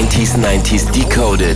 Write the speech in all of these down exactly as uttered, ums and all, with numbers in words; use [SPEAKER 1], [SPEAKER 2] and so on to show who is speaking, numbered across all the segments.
[SPEAKER 1] neunzig neunzig Decoded.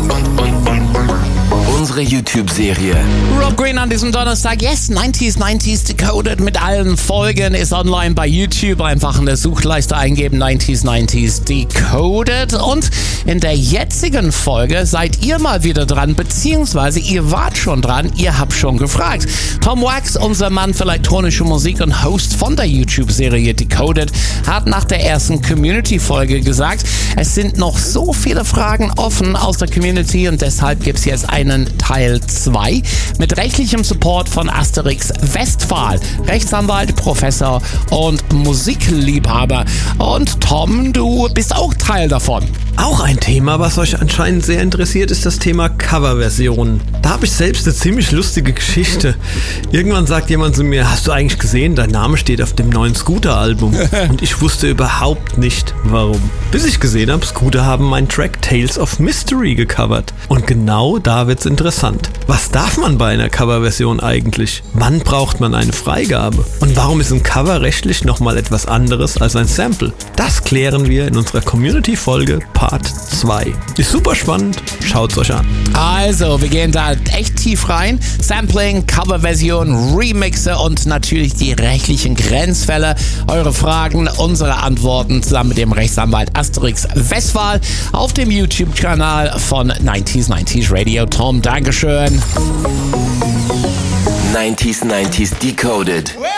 [SPEAKER 1] Unsere YouTube-Serie.
[SPEAKER 2] Rob Green an diesem Donnerstag. Yes, neunzig neunzig Decoded mit allen Folgen ist online bei YouTube. Einfach in der Suchleiste eingeben, neunzig neunzig Decoded. Und in der jetzigen Folge seid ihr mal wieder dran, beziehungsweise ihr wart schon dran, ihr habt schon gefragt. Tom Wax, unser Mann für elektronische Musik und Host von der YouTube-Serie Decoded, hat nach der ersten Community-Folge gesagt, es sind noch so viele Fragen offen aus der Community und deshalb gibt es jetzt einen Teil zwei mit rechtlichem Support von Asterix Westphal, Rechtsanwalt, Professor und Musikliebhaber. Und Tom, du bist auch Teil davon.
[SPEAKER 3] Auch ein Thema, was euch anscheinend sehr interessiert, ist das Thema Coverversionen. Da habe ich selbst eine ziemlich lustige Geschichte. Irgendwann sagt jemand zu mir, hast du eigentlich gesehen, dein Name steht auf dem neuen Scooter-Album. Und ich wusste überhaupt nicht, warum. Bis ich gesehen habe, Scooter haben meinen Track Tales of Mystery gecovert. Und genau da wird's interessant. Was darf man bei einer Coverversion eigentlich? Wann braucht man eine Freigabe? Und warum ist ein Cover rechtlich nochmal etwas anderes als ein Sample? Das klären wir in unserer Community-Folge Part zwei. Ist super spannend, schaut's euch an.
[SPEAKER 2] Also, wir gehen da echt tief rein. Sampling, Coverversion, Remixe und natürlich die rechtlichen Grenzfälle. Eure Fragen, unsere Antworten zusammen mit dem Rechtsanwalt Asterix Westphal auf dem YouTube-Kanal von neunzig neunzig Radio. Tom, Dankeschön.
[SPEAKER 1] neunzig neunzig Decoded.